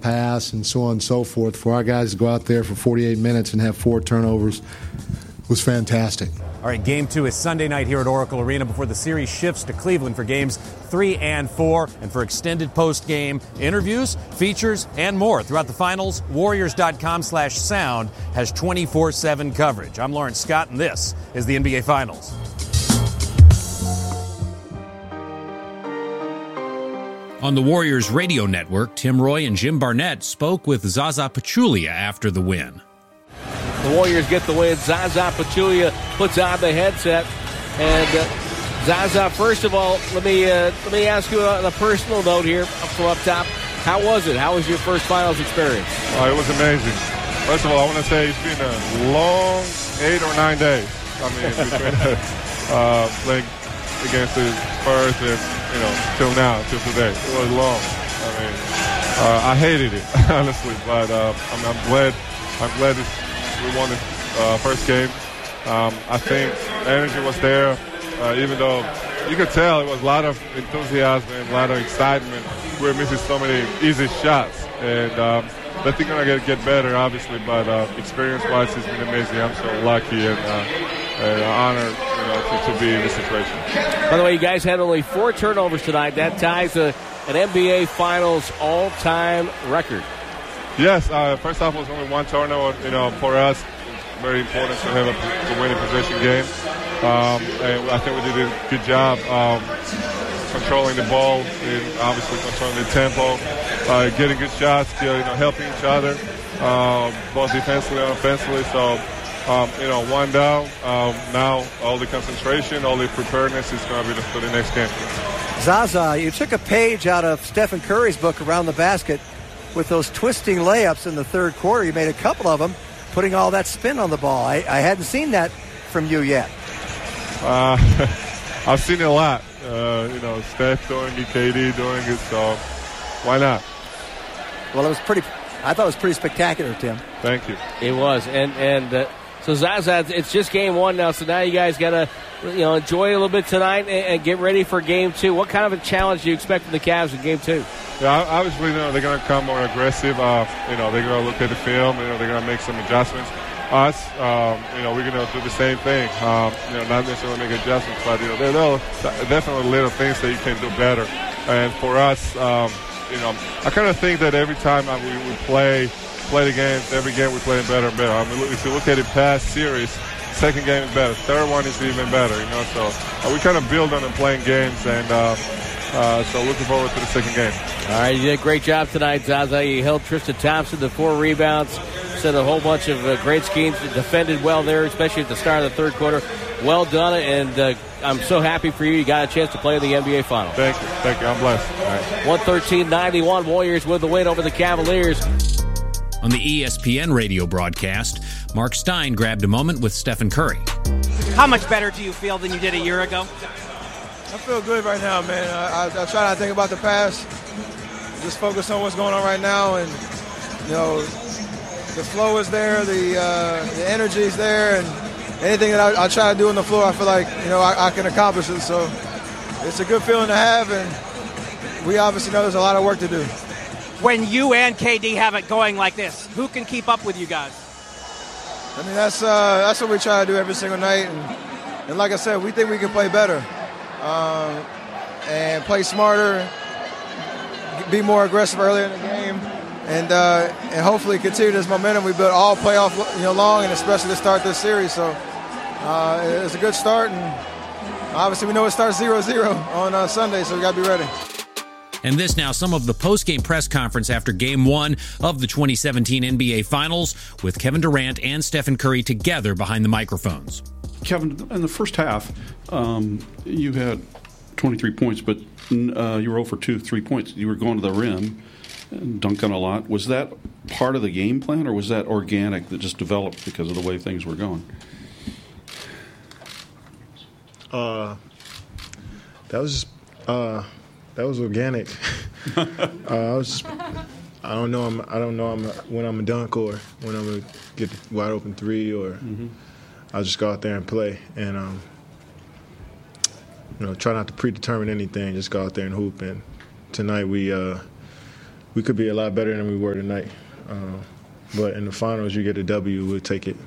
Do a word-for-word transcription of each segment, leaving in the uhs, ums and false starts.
pass and so on and so forth. For our guys to go out there for forty-eight minutes and have four turnovers was fantastic. All right, game two is Sunday night here at Oracle Arena before the series shifts to Cleveland for games three and four. And for extended post-game interviews, features, and more throughout the finals, Warriors.com slash sound has twenty-four seven coverage. I'm Lawrence Scott, and this is the N B A Finals. On the Warriors radio network, Tim Roy and Jim Barnett spoke with Zaza Pachulia after the win. The Warriors get the win. Zaza Pachulia puts on the headset. And uh, Zaza, first of all, let me uh, let me ask you on a personal note here from up top. How was it? How was your first finals experience? Oh, it was amazing. First of all, I want to say it's been a long eight or nine days. I mean, between uh, playing against the Spurs and, you know, till now, till today. It was long. I mean, uh, I hated it, honestly, but uh, I'm, I'm glad. I'm glad it's, we won the uh, first game. Um, I think energy was there, uh, even though you could tell it was a lot of enthusiasm and a lot of excitement. We were missing so many easy shots, and um, I think we're going to get better, obviously, but uh, experience-wise, it's been amazing. I'm so lucky and, uh, and honored, you know, to, to be in this situation. By the way, you guys had only four turnovers tonight. That ties a, an N B A Finals all-time record. Yes, uh, first off, was only one turnover. You know, for us, it's very important to have a to win a possession game. Um, and I think we did a good job um, controlling the ball and obviously controlling the tempo, uh, getting good shots, you know, helping each other, uh, both defensively and offensively. So, um, you know, one down. Um, now all the concentration, all the preparedness is going to be for the next game. Zaza, you took a page out of Stephen Curry's book, Around the Basket, with those twisting layups in the third quarter. You made a couple of them, putting all that spin on the ball. I, I hadn't seen that from you yet. Uh, I've seen it a lot. Uh, you know, Steph doing it, K D doing it, so why not? Well, it was pretty, I thought it was pretty spectacular, Tim. Thank you. It was. And, and uh, so, Zaza, it's just game one now, so now you guys got to, you know, enjoy a little bit tonight and, and get ready for game two. What kind of a challenge do you expect from the Cavs in game two? Yeah, obviously, you know, they're going to come more aggressive. Uh, you know, they're going to look at the film. You know, they're going to make some adjustments. Us, um, you know, we're going to do the same thing. Um, you know, not necessarily make adjustments, but, you know, there are definitely little things that you can do better. And for us, um, you know, I kind of think that every time we, we play play the games, every game we're playing better and better. I mean, if you look at the past series, second game is better. Third one is even better, you know. So uh, we kind of build on and playing games, and uh, uh, so looking forward to the second game. All right, you did a great job tonight, Zaza. You held Tristan Thompson to four rebounds, set a whole bunch of uh, great schemes, defended well there, especially at the start of the third quarter. Well done, and uh, I'm so happy for you. You got a chance to play in the N B A Finals. Thank you. Thank you. I'm blessed. All right. one thirteen ninety-one, Warriors with the win over the Cavaliers. On the E S P N radio broadcast, Mark Stein grabbed a moment with Stephen Curry. How much better do you feel than you did a year ago? I feel good right now, man. I, I, I try not to think about the past. Just focus on what's going on right now, and you know, the flow is there, the uh, the energy is there, and anything that I, I try to do on the floor, I feel like you know I, I can accomplish it. So it's a good feeling to have, and we obviously know there's a lot of work to do. When you and K D have it going like this, who can keep up with you guys? I mean, that's uh, that's what we try to do every single night, and, and like I said, we think we can play better, um, and play smarter, be more aggressive earlier in the game, and uh, and hopefully continue this momentum we built all playoff you know long, and especially to start this series. So uh, it's a good start, and obviously we know it starts zero zero on uh, Sunday, so we got to be ready. And this now, some of the post-game press conference after Game one of the twenty seventeen N B A Finals with Kevin Durant and Stephen Curry together behind the microphones. Kevin, in the first half, um, you had twenty-three points, but uh, you were zero for two, three points. You were going to the rim and dunking a lot. Was that part of the game plan, or was that organic that just developed because of the way things were going? Uh, that was just... Uh, That was organic. uh, I was, just, I don't know. I'm, I don't know. I'm when I'm a dunk or when I'm gonna get the wide open three, or mm-hmm. I'll just go out there and play, and um, you know, try not to predetermine anything. Just go out there and hoop. And tonight we uh, we could be a lot better than we were tonight. Uh, but in the finals, you get a W, we'll take it.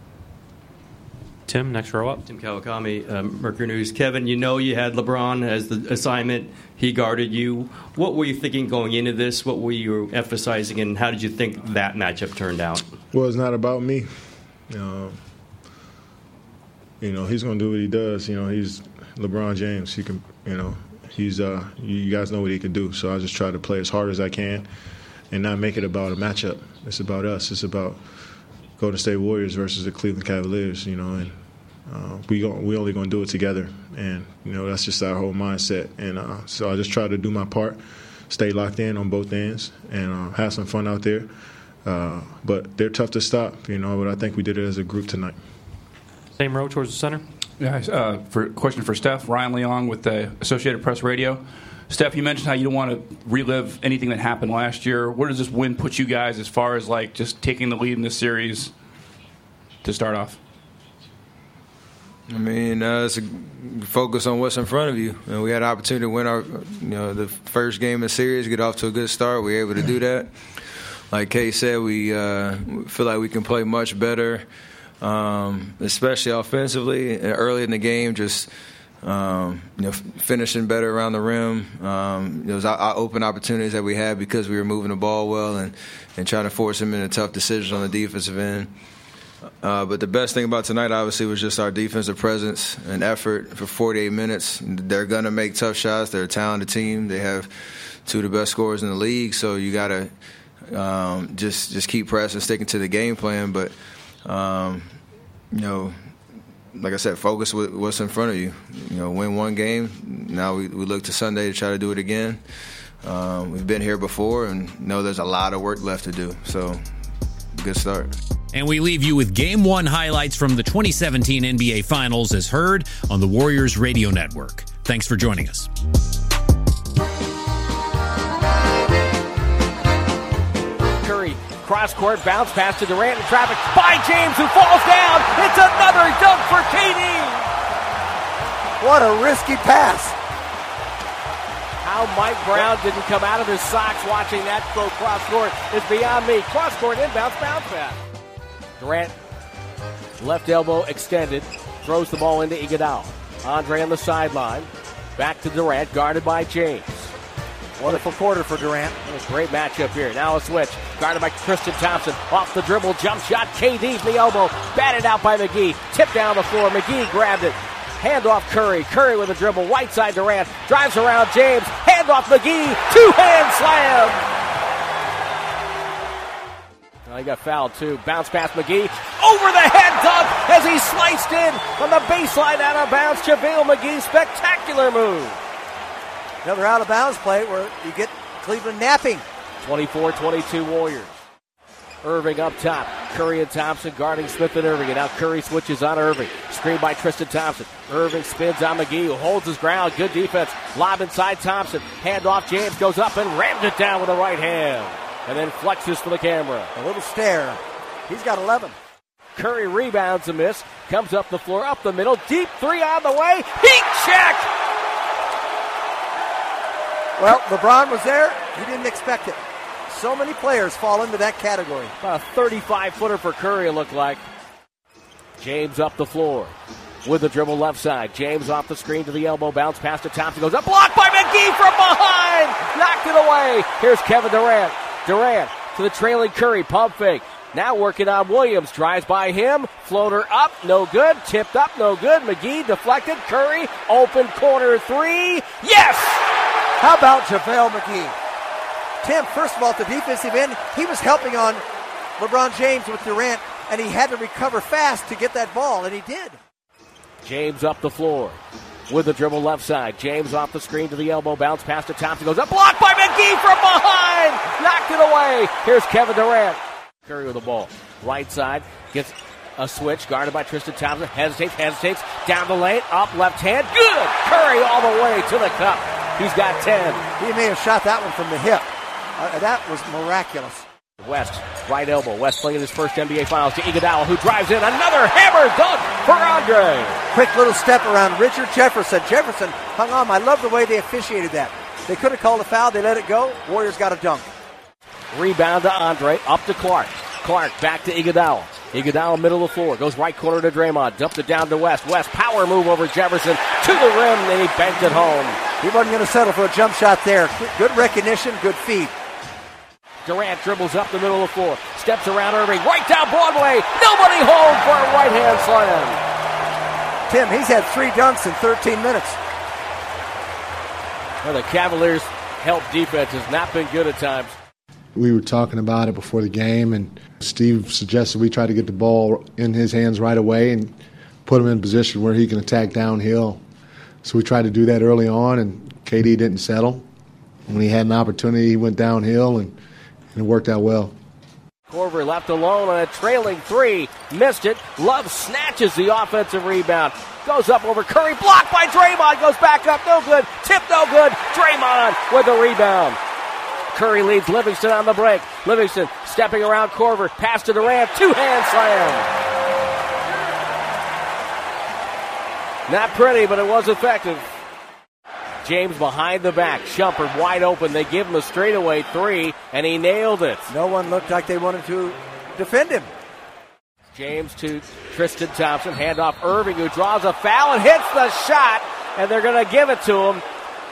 Tim, next row up. Tim Kawakami, um, Mercury News. Kevin, you know you had LeBron as the assignment. He guarded you. What were you thinking going into this? What were you emphasizing, and how did you think that matchup turned out? Well, it's not about me. Um, you know, he's going to do what he does. You know, he's LeBron James. He can, you know, he's, uh, you guys know what he can do. So I just try to play as hard as I can and not make it about a matchup. It's about us. It's about Golden State Warriors versus the Cleveland Cavaliers, you know, and uh, we go, we only going to do it together. And, you know, that's just our whole mindset. And uh, so I just try to do my part, stay locked in on both ends, and uh, have some fun out there. Uh, but they're tough to stop, you know, but I think we did it as a group tonight. Same row towards the center. Yeah, uh, for question for Steph, Ryan Leong with the Associated Press Radio. Steph, you mentioned how you don't want to relive anything that happened last year. Where does this win put you guys as far as like just taking the lead in this series to start off? I mean, uh, it's a focus on what's in front of you. And we had an opportunity to win our, you know, the first game of the series, get off to a good start. We were able to do that. Like Kay said, we uh, feel like we can play much better, um, especially offensively. Early in the game, just um, you know, finishing better around the rim. Um, those open opportunities that we had because we were moving the ball well and, and trying to force them into tough decisions on the defensive end. Uh, but the best thing about tonight, obviously, was just our defensive presence and effort for forty-eight minutes. They're going to make tough shots. They're a talented team. They have two of the best scorers in the league, so you got to um, just just keep pressing, sticking to the game plan. But, um, you know, like I said, focus with what's in front of you. You know, win one game. Now we, we look to Sunday to try to do it again. Um, we've been here before and know there's a lot of work left to do. So, good start. And we leave you with Game one highlights from the twenty seventeen N B A Finals as heard on the Warriors Radio Network. Thanks for joining us. Curry, cross-court, bounce pass to Durant in traffic by James, who falls down. It's another dunk for K D. What a risky pass. How Mike Brown didn't come out of his socks watching that go cross-court is beyond me. Cross-court inbounds, bounce pass. Durant, left elbow extended, throws the ball into Iguodala. Andre on the sideline. Back to Durant, guarded by James. Wonderful quarter for Durant. What a great matchup here. Now a switch, guarded by Tristan Thompson. Off the dribble, jump shot, K D's the elbow. Batted out by McGee. Tipped down the floor, McGee grabbed it. Hand off Curry. Curry with a dribble, right side Durant. Drives around James. Hand off McGee. Two-hand slam. He got fouled, too. Bounce past McGee. Over the head dunk as he sliced in on the baseline out of bounds. JaVale McGee, spectacular move. Another out of bounds play where you get Cleveland napping. twenty-four twenty-two Warriors. Irving up top. Curry and Thompson guarding Smith and Irving. And now Curry switches on Irving. Screen by Tristan Thompson. Irving spins on McGee, who holds his ground. Good defense. Lob inside Thompson. Hand off James. Goes up and rams it down with the right hand. And then flexes for the camera. A little stare. He's got eleven. Curry rebounds a miss. Comes up the floor, up the middle. Deep three on the way. Heat check! Well, LeBron was there. He didn't expect it. So many players fall into that category. About a thirty-five footer for Curry, it looked like. James up the floor with the dribble left side. James off the screen to the elbow. Bounce pass to Thompson. Goes up. Blocked by McGee from behind. Knocked it away. Here's Kevin Durant. Durant to the trailing Curry. Pump fake. Now working on Williams. Drives by him. Floater up. No good. Tipped up. No good. McGee deflected. Curry. Open corner three. Yes! How about JaVale McGee? Tim, first of all, at the defensive end, he was helping on LeBron James with Durant, and he had to recover fast to get that ball, and he did. James up the floor with the dribble left side. James off the screen to the elbow. Bounce pass to Thompson. Goes up. Blocked by McGee from behind. Knocked it away. Here's Kevin Durant. Curry with the ball. Right side. Gets a switch. Guarded by Tristan Thompson. Hesitates. Hesitates. Down the lane. Up left hand. Good. Curry all the way to the cup. He's got ten. He may have shot that one from the hip. Uh, that was miraculous. West, right elbow. West playing his first N B A Finals to Iguodala, who drives in. Another hammer dunk for Andre. Quick little step around Richard Jefferson. Jefferson hung on. I love the way they officiated that. They could have called a foul. They let it go. Warriors got a dunk. Rebound to Andre. Up to Clark. Clark back to Iguodala. Iguodala middle of the floor. Goes right corner to Draymond. Dumped it down to West. West power move over Jefferson to the rim. And he banked it home. He wasn't going to settle for a jump shot there. Good recognition, good feed. Durant dribbles up the middle of the floor. Steps around Irving. Right down Broadway. Nobody home for a right-hand slam. Tim, he's had three dunks in thirteen minutes. Well, the Cavaliers' help defense has not been good at times. We were talking about it before the game, and Steve suggested we try to get the ball in his hands right away and put him in a position where he can attack downhill. So we tried to do that early on, and K D didn't settle. When he had an opportunity, he went downhill, and, and it worked out well. Korver left alone on a trailing three. Missed it. Love snatches the offensive rebound. Goes up over Curry. Blocked by Draymond. Goes back up. No good. Tip no good. Draymond with the rebound. Curry leads Livingston on the break. Livingston stepping around Korver. Pass to Durant. Two-hand slam. Not pretty, but it was effective. James behind the back. Shumpert wide open. They give him a straightaway three, and he nailed it. No one looked like they wanted to defend him. James to Tristan Thompson. Handoff Irving, who draws a foul and hits the shot, and they're going to give it to him.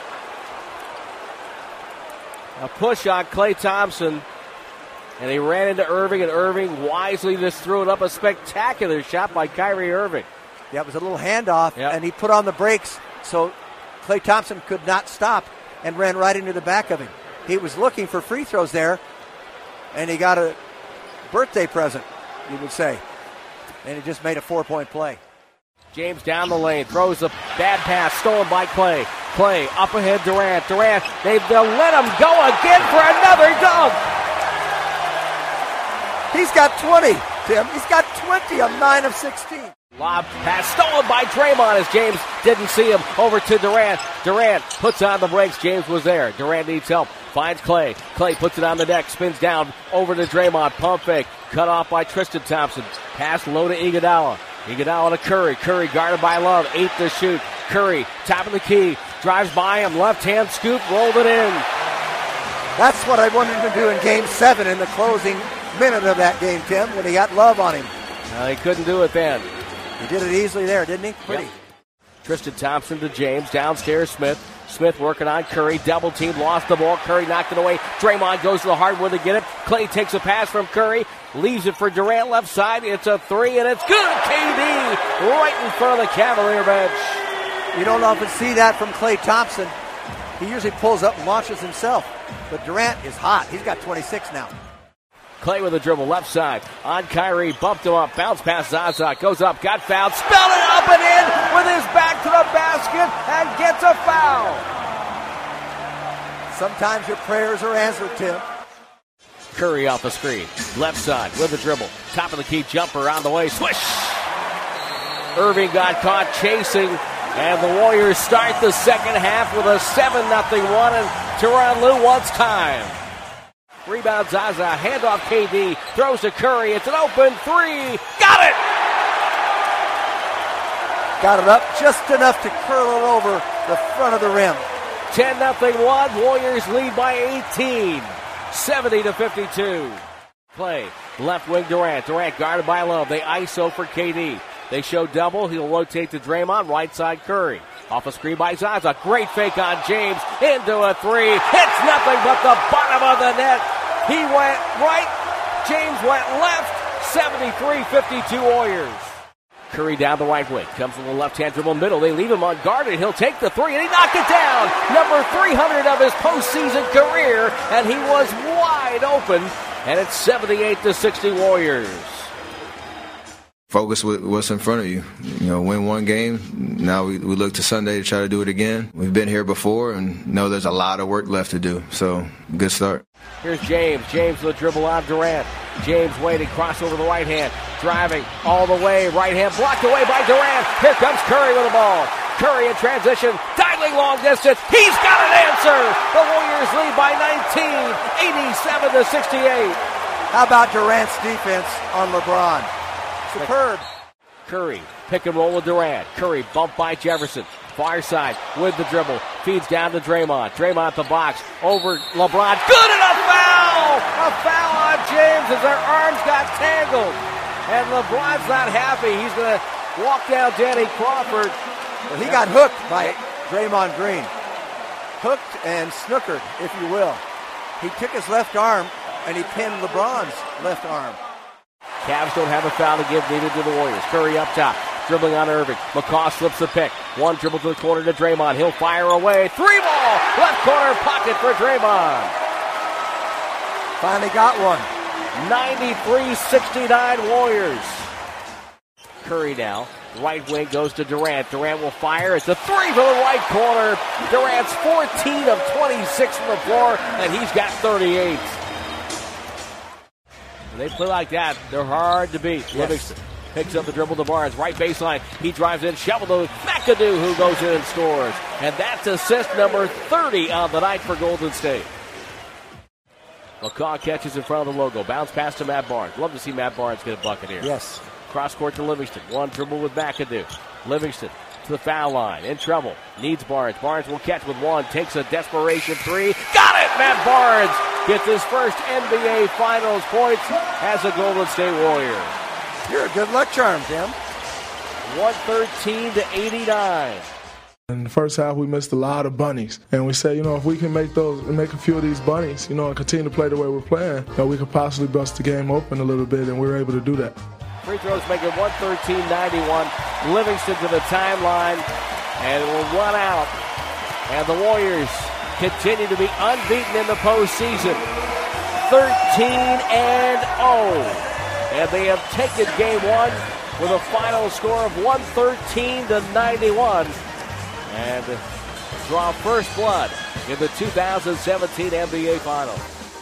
A push on Klay Thompson, and he ran into Irving, and Irving wisely just threw it up. A spectacular shot by Kyrie Irving. Yeah, it was a little handoff, yep. And he put on the brakes so Klay Thompson could not stop and ran right into the back of him. He was looking for free throws there, and he got a birthday present, you would say. And he just made a four-point play. James down the lane, throws a bad pass, stolen by Klay. Klay up ahead, Durant. Durant, they, they'll let him go again for another dunk. He's got twenty, Tim. He's got twenty of nine of sixteen. Lob pass stolen by Draymond as James didn't see him. Over to Durant. Durant puts on the brakes. James was there. Durant needs help. Finds Klay. Klay puts it on the deck. Spins down over to Draymond. Pump fake. Cut off by Tristan Thompson. Pass low to Iguodala. Iguodala to Curry. Curry guarded by Love. Eight to shoot. Curry, top of the key. Drives by him. Left hand scoop. Rolled it in. That's what I wanted him to do in game seven in the closing minute of that game, Tim, when he got Love on him. Uh, he couldn't do it then. He did it easily there, didn't he? Pretty. Yep. Tristan Thompson to James. Downstairs, Smith. Smith working on Curry. Double team. Lost the ball. Curry knocked it away. Draymond goes to the hardwood to get it. Klay takes a pass from Curry. Leaves it for Durant left side. It's a three, and it's good. K D right in front of the Cavalier bench. You don't often see that from Klay Thompson. He usually pulls up and launches himself. But Durant is hot. He's got twenty-six now. Klay with a dribble, left side, on Kyrie, bumped him up, bounce past Zaza, goes up, got fouled, spelled it up and in with his back to the basket, and gets a foul. Sometimes your prayers are answered, Tim. Curry off the screen, left side with a dribble, top of the key jumper on the way, swish! Irving got caught chasing, and the Warriors start the second half with a seven nothing one, and Tyronn Lue wants time. Rebound Zaza, handoff K D, throws to Curry, it's an open three, got it! Got it up just enough to curl it over the front of the rim. ten nothing one, Warriors lead by eighteen, seventy to fifty-two. Play, left wing Durant, Durant guarded by Love, they I S O for K D. They show double, he'll rotate to Draymond, right side Curry. Off a screen by Zaza, great fake on James, into a three, hits nothing but the bottom of the net. He went right, James went left, seventy-three fifty-two Warriors. Curry down the right wing, comes from the left-hand dribble middle, they leave him unguarded, he'll take the three, and he knocked it down! Number three hundred of his postseason career, and he was wide open, and it's seventy-eight to sixty Warriors. Focus with what's in front of you. You know, win one game. Now we, we look to Sunday to try to do it again. We've been here before and know there's a lot of work left to do. So, good start. Here's James. James with a dribble on Durant. James waiting, cross over the right hand. Driving all the way. Right hand blocked away by Durant. Here comes Curry with the ball. Curry in transition. Dialing long distance. He's got an answer. The Warriors lead by nineteen. eighty-seven to sixty-eight. How about Durant's defense on LeBron? Superb. Curry, pick and roll with Durant. Curry bumped by Jefferson. Far side with the dribble. Feeds down to Draymond. Draymond the box. Over LeBron. Good enough foul! A foul on James as their arms got tangled. And LeBron's not happy. He's going to walk down Danny Crawford. Well, he got hooked by Draymond Green. Hooked and snookered, if you will. He took his left arm and he pinned LeBron's left arm. Cavs don't have a foul to give, neither do the Warriors. Curry up top, dribbling on Irving. McCaw slips the pick. One dribble to the corner to Draymond. He'll fire away. Three ball! Left corner pocket for Draymond. Finally got one. ninety-three sixty-nine Warriors. Curry now. Right wing goes to Durant. Durant will fire. It's a three from the right corner. Durant's fourteen of twenty-six from the floor, and he's got thirty-eight. When they play like that, they're hard to beat. Yes. Livingston picks up the dribble to Barnes. Right baseline. He drives in. Shovel to McAdoo, who goes in and scores. And that's assist number thirty on the night for Golden State. McCaw catches in front of the logo. Bounce pass to Matt Barnes. Love to see Matt Barnes get a bucket here. Yes. Cross court to Livingston. One dribble with McAdoo. Livingston to the foul line. In trouble. Needs Barnes. Barnes will catch with one. Takes a desperation three. Got it! Matt Barnes gets his first N B A Finals points as a Golden State Warrior. You're a good luck charm, Tim. one thirteen to eighty-nine. In the first half, we missed a lot of bunnies. And we said, you know, if we can make those, make a few of these bunnies, you know, and continue to play the way we're playing, you know, we could possibly bust the game open a little bit, and we were able to do that. Free throws make it one thirteen ninety-one. Livingston to the timeline, and it will run out. And the Warriors continue to be unbeaten in the postseason. thirteen and oh. And they have taken game one with a final score of one thirteen to ninety-one. And draw first blood in the two thousand seventeen N B A Finals.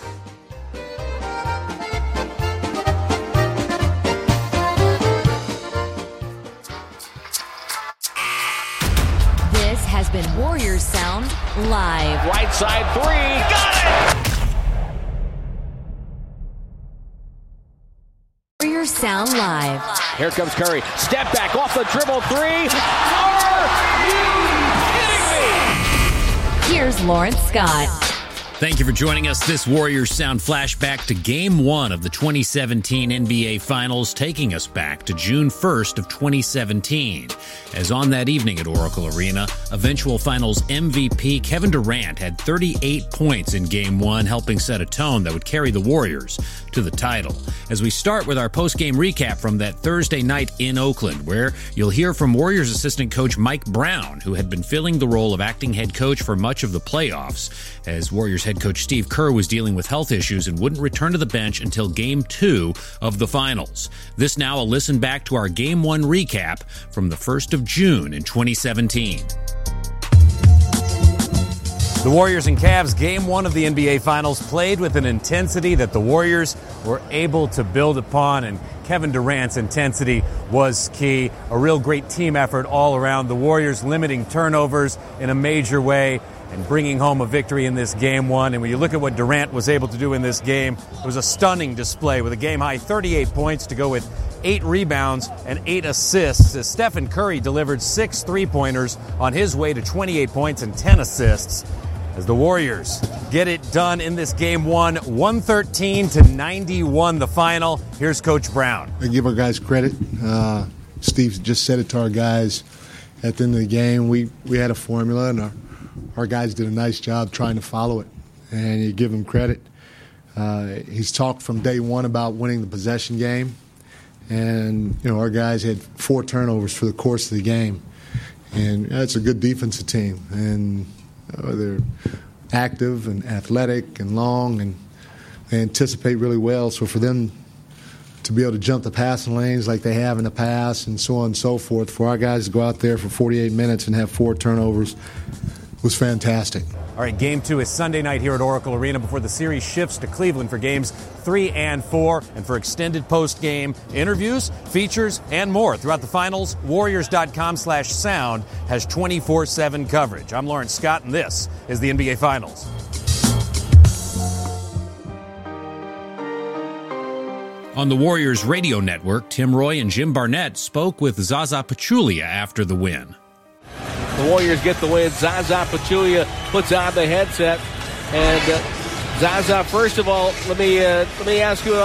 This has been Warriors Sound Live. Right side three. Got it! Warriors Sound Live. Here comes Curry. Step back off the dribble three. Are you kidding me? Here's Lawrence Scott. Thank you for joining us. This Warriors Sound flashback to Game one of the twenty seventeen N B A Finals, taking us back to June first of twenty seventeen. As on that evening at Oracle Arena, eventual Finals M V P Kevin Durant had thirty-eight points in Game one, helping set a tone that would carry the Warriors to the title. As we start with our post-game recap from that Thursday night in Oakland, where you'll hear from Warriors assistant coach Mike Brown, who had been filling the role of acting head coach for much of the playoffs, as Warriors head coach Steve Kerr was dealing with health issues and wouldn't return to the bench until Game two of the Finals. This now a listen back to our Game one recap from the first of June in twenty seventeen. The Warriors and Cavs Game one of the N B A Finals played with an intensity that the Warriors were able to build upon, and Kevin Durant's intensity was key. A real great team effort all around. The Warriors limiting turnovers in a major way and bringing home a victory in this Game one. And when you look at what Durant was able to do in this game, it was a stunning display with a game-high thirty-eight points to go with eight rebounds and eight assists, as Stephen Curry delivered six three-pointers on his way to twenty-eight points and ten assists. As the Warriors get it done in this Game one, one thirteen to ninety-one the final. Here's Coach Brown. I give our guys credit. Uh, Steve just said it to our guys at the end of the game. We, we had a formula, and our, our guys did a nice job trying to follow it, and you give him credit. Uh, he's talked from day one about winning the possession game, and you know our guys had four turnovers for the course of the game, and that's a good defensive team, and uh, they're active and athletic and long, and they anticipate really well. So for them to be able to jump the passing lanes like they have in the past and so on and so forth, for our guys to go out there for forty-eight minutes and have four turnovers was fantastic. All right, Game two is Sunday night here at Oracle Arena before the series shifts to Cleveland for Games three and four. And for extended post-game interviews, features, and more throughout the Finals, Warriors.com slash sound has twenty-four seven coverage. I'm Lawrence Scott, and this is the N B A Finals. On the Warriors radio network, Tim Roy and Jim Barnett spoke with Zaza Pachulia after the win. The Warriors get the win. Zaza Pachulia puts on the headset, and uh, Zaza, first of all, let me uh, let me ask you